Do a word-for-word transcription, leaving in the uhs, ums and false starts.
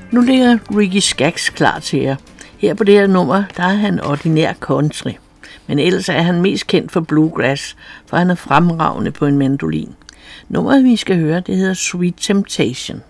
Nu ligger Ricky Skaggs klar til jer. Her på det her nummer, der er han ordinær country. Men ellers er han mest kendt for bluegrass, for han er fremragende på en mandolin. Nummeret, vi skal høre, det hedder Sweet Temptation.